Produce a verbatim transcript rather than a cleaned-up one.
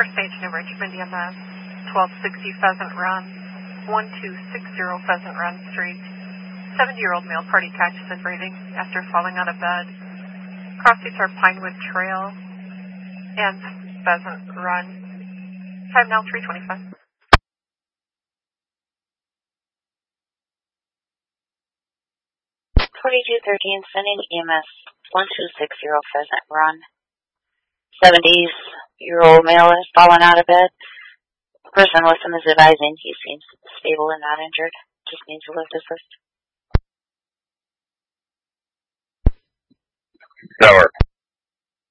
First Stage New Richmond E M S, twelve sixty Pheasant Run, one two six zero Pheasant Run Street. seventy-year-old male party catches and breathing after falling out of bed. Cross seats are Pinewood Trail and Pheasant Run. Time now three twenty-five. forty-two thirteen, sending E M S one two six zero Pheasant Run. seventy-year-old male has fallen out of bed. Person with him is advising he seems stable and not injured. Just needs a lift assist. Tower.